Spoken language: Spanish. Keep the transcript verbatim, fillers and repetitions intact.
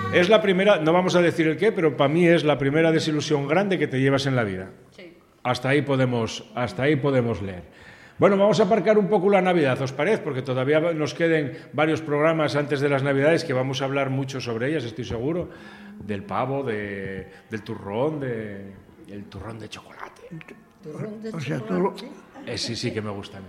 Es la primera, no vamos a decir el qué, pero para mí es la primera desilusión grande que te llevas en la vida. Sí. Hasta ahí podemos, hasta ahí podemos leer. Bueno, vamos a aparcar un poco la Navidad, ¿os parece? Porque todavía nos queden varios programas antes de las Navidades que vamos a hablar mucho sobre ellas, estoy seguro. Del pavo, de, del turrón, de, el turrón de chocolate. Turrón de O sea, chocolate. Eh, sí, sí que me gusta a mí.